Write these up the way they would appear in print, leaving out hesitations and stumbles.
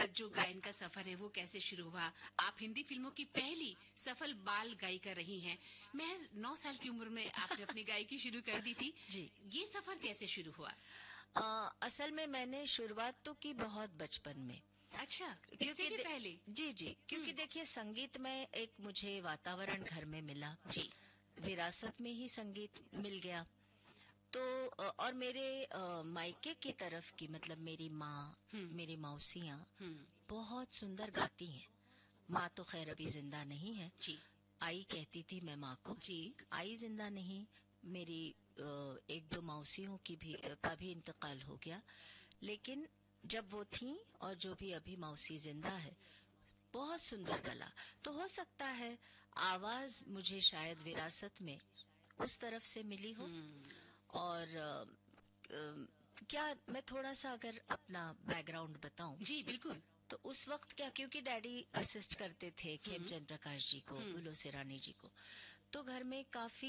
जो गायन का सफर है वो कैसे शुरू हुआ? आप हिंदी फिल्मों की पहली सफल बाल गायिका रही हैं। महज 9 साल की उम्र में आपने अपनी गायकी शुरू कर दी थी। जी। ये सफर कैसे शुरू हुआ? असल में मैंने शुरुआत तो की बहुत बचपन में। अच्छा, इससे क्योंकि भी पहले? जी जी, क्योंकि देखिए संगीत में एक मुझे वातावरण घर में मिला, जी। विरासत में ही संगीत मिल गया। तो और मेरे मायके की तरफ की मतलब मेरी माँ, मेरी मौसियाँ हम्म। बहुत सुंदर गाती हैं। माँ तो खैर अभी जिंदा नहीं है। जी। आई कहती थी मैं माँ को। जी। आई जिंदा नहीं, मेरी एक दो मौसियों की भी का भी इंतकाल हो गया। लेकिन जब वो थी और जो भी अभी मौसी जिंदा है, बहुत सुंदर गला। तो हो सकता है आवाज मुझे शायद विरासत में उस तरफ से मिली हो। और क्या मैं थोड़ा सा अगर अपना बैकग्राउंड बताऊं, जी बिल्कुल। तो उस वक्त क्या, क्योंकि डैडी असिस्ट करते थे खेमचंद प्रकाश जी को, बुलो सिरानी जी को, तो घर में काफी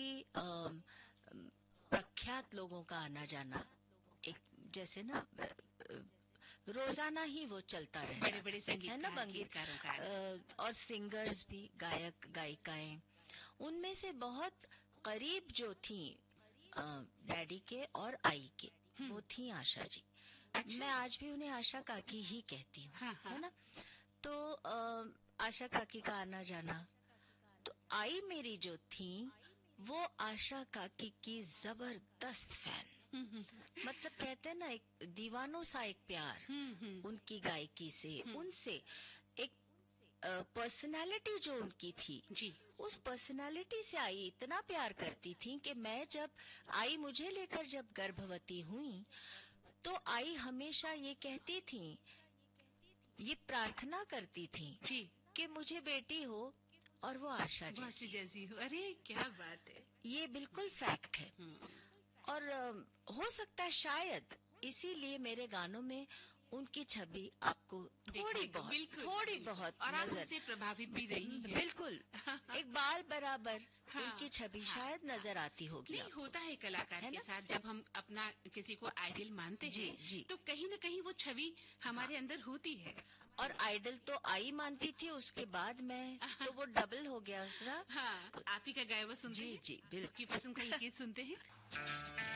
प्रख्यात लोगों का आना जाना, एक जैसे ना रोजाना ही वो चलता रहता बड़े बड़े था, है ना, संगीतकार संगीत गीतकारों का आना। और सिंगर्स भी, गायक गायिकाएं। उनमें से बहुत करीब जो थी डैडी के और आई के, वो थी आशा जी। अच्छा। मैं आज भी उन्हें आशा काकी ही कहती हूँ, हाँ, हाँ। है ना। तो आशा काकी का आना जाना। तो आई मेरी जो थी, वो आशा काकी की जबरदस्त फैन। मतलब कहते हैं ना, एक दीवानों सा एक प्यार उनकी गायकी से, उनसे एक पर्सनालिटी जो उनकी थी, जी। उस पर्सनालिटी से आई इतना प्यार करती थी कि मैं जब आई मुझे लेकर जब गर्भवती हुई, तो आई हमेशा ये कहती थी, ये प्रार्थना करती थी जी। कि मुझे बेटी हो और वो आशा मौसी जैसी। जैसी हो। अरे क्या बात है। ये बिल्कुल फैक्ट है। और हो सकता है शायद इसीलिए मेरे गानों में उनकी छवि आपको देखने को बिल्कुल, थोड़ी बिल्कुल। बहुत और आप नजर, उनसे प्रभावित भी रही हैं। बिल्कुल एक बाल बराबर हाँ, उनकी छवि हाँ, शायद नजर आती होगी नहीं, आपको। होता है कलाकार है के ना? साथ, जब हम अपना किसी को आइडियल मानते जी, हैं जी। तो कहीं ना कहीं वो छवि हमारे अंदर होती है। और आइडल तो आई मानती थी, उसके बाद मैं तो वो डबल हो गया ना। हाँ, आप ही का गाया हुआ सुनते जी हैं। जी, बिल्कुल। आपकी पसंद का ये गीत सुनते हैं।